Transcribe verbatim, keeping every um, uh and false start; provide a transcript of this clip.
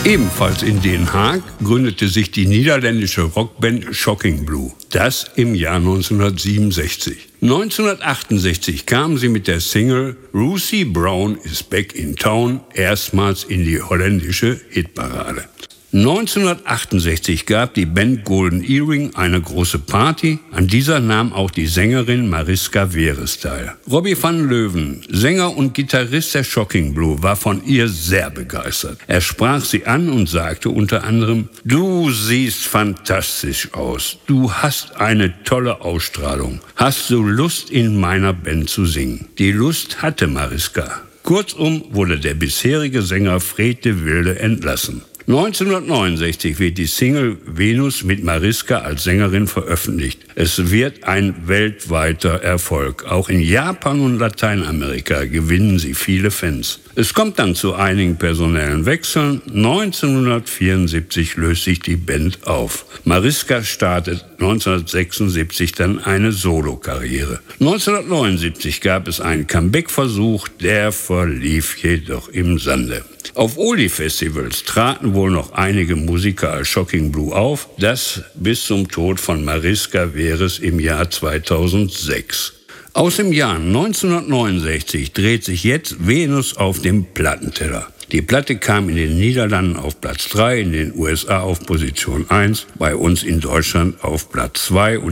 Ebenfalls in Den Haag gründete sich die niederländische Rockband Shocking Blue. Das im Jahr neunzehnhundertsiebenundsechzig. neunzehnhundertachtundsechzig kam sie mit der Single Lucy Brown is Back in Town erstmals in die holländische Hitparade. neunzehnhundertachtundsechzig gab die Band Golden Earring eine große Party. An dieser nahm auch die Sängerin Mariska Veres teil. Robbie van Leeuwen, Sänger und Gitarrist der Shocking Blue, war von ihr sehr begeistert. Er sprach sie an und sagte unter anderem: Du siehst fantastisch aus. Du hast eine tolle Ausstrahlung. Hast du Lust, in meiner Band zu singen? Die Lust hatte Mariska. Kurzum wurde der bisherige Sänger Fred de Wilde entlassen. neunzehnhundertneunundsechzig wird die Single Venus mit Mariska als Sängerin veröffentlicht. Es wird ein weltweiter Erfolg. Auch in Japan und Lateinamerika gewinnen sie viele Fans. Es kommt dann zu einigen personellen Wechseln. neunzehnhundertvierundsiebzig löst sich die Band auf. Mariska startet neunzehnhundertsechsundsiebzig dann eine Solokarriere. neunzehnhundertneunundsiebzig gab es einen Comeback-Versuch, der verlief jedoch im Sande. Auf Oli-Festivals traten wohl noch einige Musiker als Shocking Blue auf, das bis zum Tod von Mariska Veres im Jahr zweitausendsechs. Aus dem Jahr neunzehnhundertneunundsechzig dreht sich jetzt Venus auf dem Plattenteller. Die Platte kam in den Niederlanden auf Platz drei, in den U S A auf Position eins, bei uns in Deutschland auf Platz zwei.